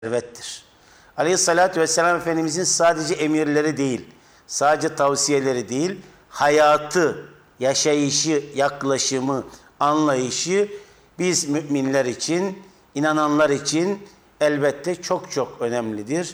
servettir. Aleyhissalatü vesselam Efendimizin sadece emirleri değil, sadece tavsiyeleri değil, hayatı, yaşayışı, yaklaşımı, anlayışı biz müminler için, inananlar için elbette çok çok önemlidir.